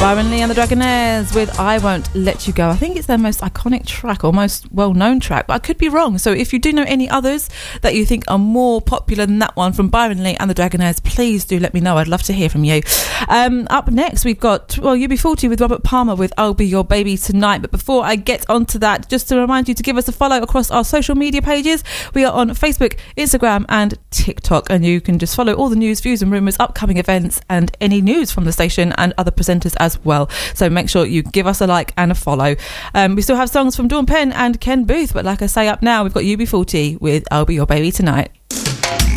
Byron Lee and the Dragonaires with I Won't Let You Go. I think it's their most iconic track or most well-known track, but I could be wrong. So if you do know any others that you think are more popular than that one from Byron Lee and the Dragonaires, please do let me know. I'd love to hear from you. Up next, we've got UB40 with Robert Palmer with I'll Be Your Baby Tonight. But before I get onto that, just to remind you to give us a follow across our social media pages. We are on Facebook, Instagram and TikTok, and you can just follow all the news, views and rumours, upcoming events and any news from the station and other presenters as well. So make sure you give us a like and a follow. We still have songs from Dawn Penn and Ken Booth, but like I say, up now we've got UB40 with I'll Be Your Baby Tonight.